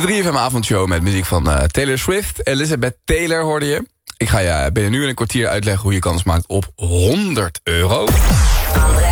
De 3FM avondshow met muziek van Taylor Swift. Elizabeth Taylor hoorde je. Ik ga je binnen nu in een kwartier uitleggen hoe je kans maakt op €100.